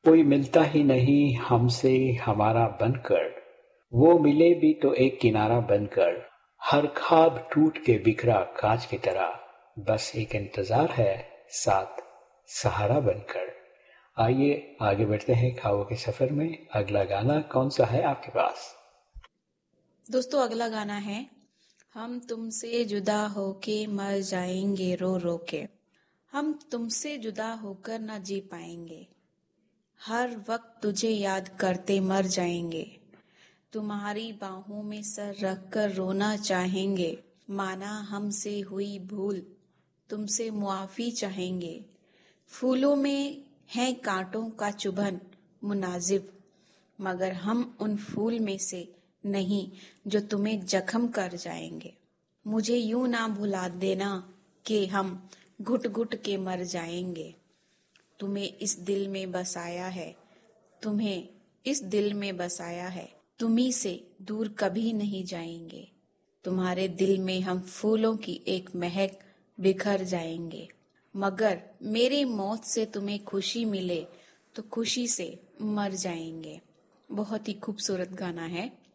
कोई मिलता ही नहीं हमसे हमारा बनकर, वो मिले भी तो एक किनारा बनकर। हर ख्वाब टूट के बिखरा कांच की तरह, बस एक इंतजार है साथ सहारा बनकर। आइए आगे बढ़ते हैं ख्वाबों के सफर में। अगला गाना कौन सा है आपके पास? दोस्तों, अगला गाना है हम तुमसे जुदा होके मर जाएंगे रो रो के। हम तुमसे जुदा होकर न जी पाएंगे, हर वक्त तुझे याद करते मर जाएंगे। तुम्हारी बाहों में सर रख कर रोना चाहेंगे, माना हमसे हुई भूल तुमसे मुआफी चाहेंगे। फूलों में है कांटों का चुभन मुनाजिब, मगर हम उन फूल में से नहीं जो तुम्हें जख्म कर जाएंगे। मुझे यूं ना भुला देना कि हम घुट घुट के मर जाएंगे। तुम्हें इस दिल में बसाया है, तुम्हें इस दिल में बसाया है, तुम्ही से दूर कभी नहीं जाएंगे। तुम्हारे दिल में हम फूलों की एक महक बिखर जाएंगे, मगर मेरी मौत से तुम्हें खुशी मिले तो खुशी से मर जाएंगे। बहुत ही खूबसूरत गाना है।